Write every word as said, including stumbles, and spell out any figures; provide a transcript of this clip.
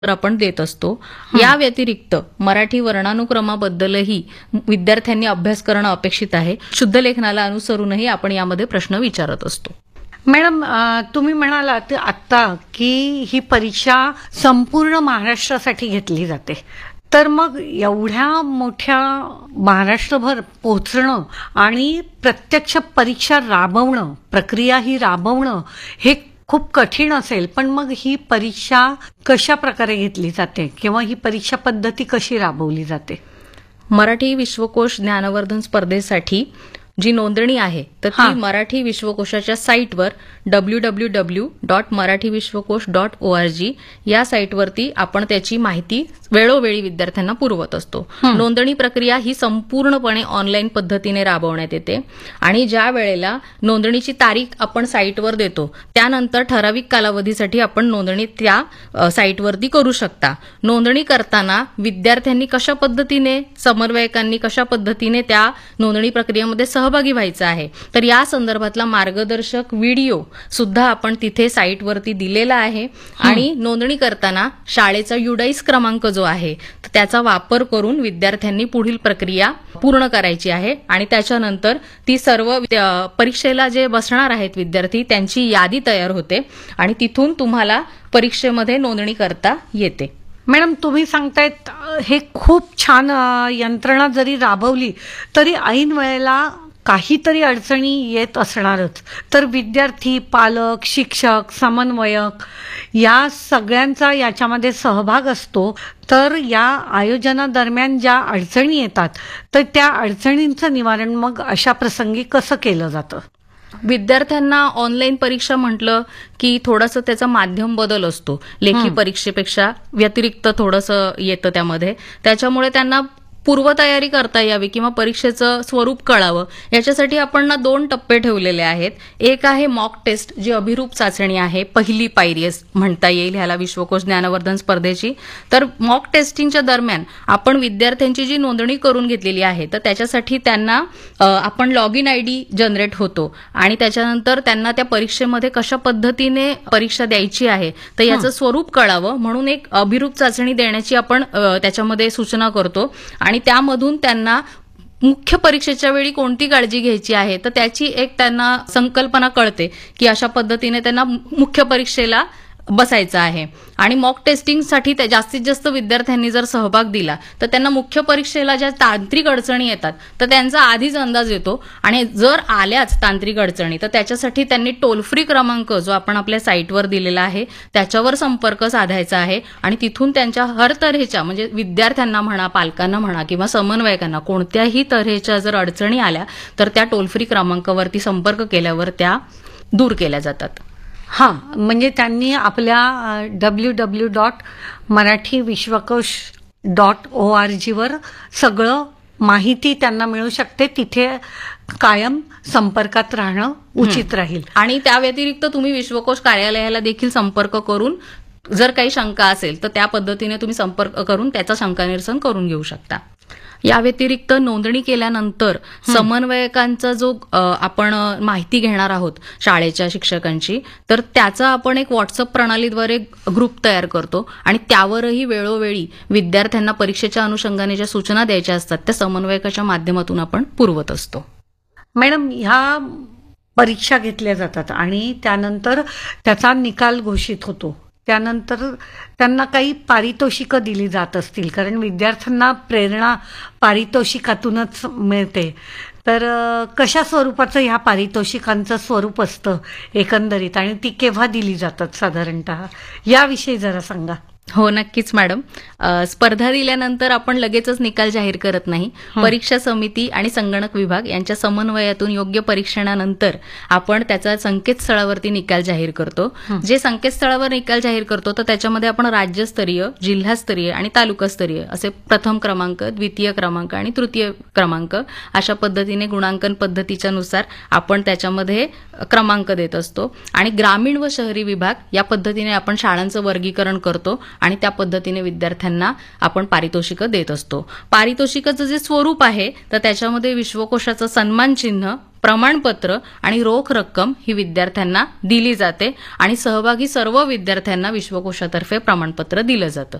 तर आपण देत असतो. या व्यतिरिक्त मराठी वर्णानुक्रमाबद्दलही विद्यार्थ्यांनी अभ्यास करणं अपेक्षित आहे. शुद्ध लेखनाला अनुसरूनही आपण यामध्ये प्रश्न विचारत असतो. मॅडम, तुम्ही म्हणालात आत्ता की ही परीक्षा संपूर्ण महाराष्ट्रासाठी घेतली जाते, तर मग एवढ्या मोठ्या महाराष्ट्रभर पोहोचणं आणि प्रत्यक्ष परीक्षा राबवणं, प्रक्रिया ही राबवणं हे खूप कठीण असेल. पण मग ही परीक्षा कशा प्रकारे घेतली जाते किंवा ही परीक्षा पद्धती कशी राबवली जाते? मराठी विश्वकोश ज्ञानवर्धन स्पर्धेसाठी जी नोंदणी आहे तर ती मराठी विश्वकोशाच्या साईटवर W W W dot Marathi विश्वकोश डॉट ओ आर जी या साईटवरती आपण त्याची माहिती वेळोवेळी विद्यार्थ्यांना पुरवत असतो. नोंदणी प्रक्रिया ही संपूर्णपणे ऑनलाईन पद्धतीने राबवण्यात येते आणि ज्या वेळेला नोंदणीची तारीख आपण साईटवर देतो त्यानंतर ठराविक कालावधीसाठी आपण नोंदणी त्या साईटवरती करू शकता. नोंदणी करताना विद्यार्थ्यांनी कशा पद्धतीने, समन्वयकांनी कशा पद्धतीने त्या नोंदणी प्रक्रियेमध्ये सहभागी व्हायचं आहे तर या संदर्भातला मार्गदर्शक व्हिडिओ सुद्धा आपण तिथे साईटवरती दिलेला आहे. आणि नोंदणी करताना शाळेचा युडाईस क्रमांक जो आहे त्याचा वापर करून विद्यार्थ्यांनी पुढील प्रक्रिया पूर्ण करायची आहे आणि त्याच्यानंतर ती सर्व परीक्षेला जे बसणार आहेत विद्यार्थी त्यांची यादी तयार होते आणि तिथून तुम्हाला परीक्षेमध्ये नोंदणी करता येते. मॅडम, तुम्ही सांगतायत हे खूप छान यंत्रणा जरी राबवली तरी ऐन वेळेला काहीतरी अडचणी येत असणारच. तर विद्यार्थी, पालक, शिक्षक, समन्वयक या सगळ्यांचा याच्यामध्ये सहभाग असतो. तर या आयोजनादरम्यान ज्या अडचणी येतात तर त्या अडचणींचं निवारण मग अशा प्रसंगी कसं केलं जातं? विद्यार्थ्यांना ऑनलाईन परीक्षा म्हटलं की थोडंसं त्याचा माध्यम बदल असतो. लेखी परीक्षेपेक्षा व्यतिरिक्त थोडंसं येतं त्यामध्ये. त्याच्यामुळे त्यांना पूर्वतयारी करता यावी किंवा परीक्षेचं स्वरूप कळावं याच्यासाठी आपण ना दोन टप्पे ठेवलेले आहेत. एक आहे मॉक टेस्ट, जी अभिरूप चाचणी आहे, पहिली पायरी म्हणता येईल ह्याला विश्वकोश ज्ञानवर्धन स्पर्धेची. तर मॉक टेस्टिंगच्या दरम्यान आपण विद्यार्थ्यांची जी नोंदणी करून घेतलेली आहे तर त्याच्यासाठी त्यांना आपण log in I D generate होतो आणि त्याच्यानंतर त्यांना त्या परीक्षेमध्ये कशा पद्धतीने परीक्षा द्यायची आहे तर याचं स्वरूप कळावं म्हणून एक अभिरूप चाचणी देण्याची आपण त्याच्यामध्ये सूचना करतो. आणि त्यामधून त्यांना मुख्य परीक्षेच्या वेळी कोणती काळजी घ्यायची आहे तर त्याची एक त्यांना संकल्पना कळते की अशा पद्धतीने त्यांना मुख्य परीक्षेला बसायचं आहे. आणि मॉक टेस्टिंगसाठी जास्तीत जास्त विद्यार्थ्यांनी जर सहभाग दिला तर त्यांना मुख्य परीक्षेला ज्या तांत्रिक अडचणी येतात तर त्यांचा आधीच अंदाज येतो. आणि जर आल्याच तांत्रिक अडचणी तर त्याच्यासाठी त्यांनी टोल फ्री क्रमांक जो आपण आपल्या साईटवर दिलेला आहे त्याच्यावर संपर्क साधायचा आहे आणि तिथून त्यांच्या हर तऱ्हेच्या म्हणजे विद्यार्थ्यांना म्हणा, पालकांना म्हणा किंवा समन्वयकांना कोणत्याही तऱ्हेच्या जर अडचणी आल्या तर त्या टोल फ्री क्रमांकावरती संपर्क केल्यावर त्या दूर केल्या जातात. हां, म्हणजे त्यांनी आपल्या डब्ल्यू डब्ल्यू डॉट मराठी विश्वकोश डॉट ओ आर जीवर सगळं माहिती त्यांना मिळू शकते. तिथे कायम संपर्कात राहणं उचित राहील. आणि त्या व्यतिरिक्त तुम्ही विश्वकोश कार्यालयाला देखील संपर्क करून जर काही शंका असेल तर त्या पद्धतीने तुम्ही संपर्क करून त्याचा शंका निरसन करून घेऊ शकता. या व्यतिरिक्त नोंदणी केल्यानंतर समन्वयकांचा जो आपण माहिती घेणार आहोत शाळेच्या शिक्षकांची तर त्याचा आपण एक व्हॉट्सअप प्रणालीद्वारे ग्रुप तयार करतो आणि त्यावरही वेळोवेळी विद्यार्थ्यांना परीक्षेच्या अनुषंगाने ज्या सूचना द्यायच्या असतात त्या समन्वयकाच्या माध्यमातून आपण पुरवत असतो. मॅडम, ह्या परीक्षा घेतल्या जातात आणि त्यानंतर त्याचा निकाल घोषित होतो. त्यानंतर त्यांना काही पारितोषिकं दिली जात असतील कारण विद्यार्थ्यांना प्रेरणा पारितोषिकातूनच मिळते. तर कशा स्वरूपाचं ह्या पारितोषिकांचं स्वरूप असतं एकंदरीत आणि ती केव्हा दिली जातात साधारणतः याविषयी जरा सांगा. हो, नक्कीच मॅडम. स्पर्धा दिल्यानंतर आपण लगेचच निकाल जाहीर करत नाही. परीक्षा समिती आणि संगणक विभाग यांच्या समन्वयातून योग्य परीक्षणानंतर आपण त्याचा संकेतस्थळावरती निकाल जाहीर करतो. जे संकेतस्थळावर निकाल जाहीर करतो तर त्याच्यामध्ये आपण राज्यस्तरीय, जिल्हास्तरीय आणि तालुकास्तरीय असे प्रथम क्रमांक, द्वितीय क्रमांक आणि तृतीय क्रमांक अशा पद्धतीने गुणांकन पद्धतीच्या नुसार आपण त्याच्यामध्ये क्रमांक देत असतो. आणि ग्रामीण व शहरी विभाग या पद्धतीने आपण शाळांचं वर्गीकरण करतो आणि त्या पद्धतीने विद्यार्थ्यांना आपण पारितोषिकं देत असतो. पारितोषिकाचं जे स्वरूप आहे तर त्याच्यामध्ये विश्वकोशाचं सन्मान चिन्ह, प्रमाणपत्र आणि रोख रक्कम ही विद्यार्थ्यांना दिली जाते आणि सहभागी सर्व विद्यार्थ्यांना विश्वकोशातर्फे प्रमाणपत्र दिलं जातं.